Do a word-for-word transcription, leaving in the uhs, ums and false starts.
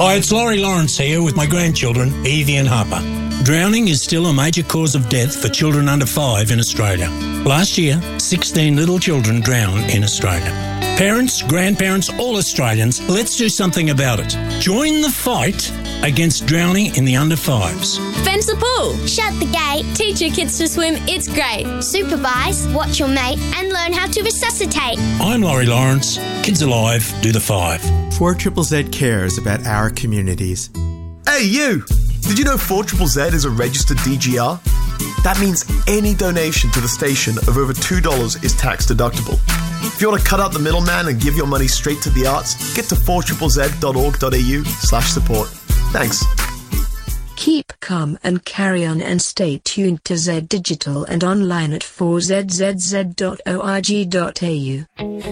Hi, it's Laurie Lawrence here with my grandchildren, Evie and Harper. Drowning is still a major cause of death for children under five in Australia. Last year, sixteen little children drowned in Australia. Parents, grandparents, all Australians, let's do something about it. Join the fight against drowning in the under fives. Fence the pool. Shut the gate. Teach your kids to swim, it's great. Supervise, watch your mate and learn how to resuscitate. I'm Laurie Lawrence. Kids Alive, do the five. four Z Z Z cares about our communities. Hey you! Did you know four Z Z Z is a registered D G R? That means any donation to the station of over two dollars is tax deductible. If you want to cut out the middleman and give your money straight to the arts, get to four z z z dot org dot a u slash support. Thanks. Keep calm and carry on, and stay tuned to Z Digital and online at four z z z dot org dot a u.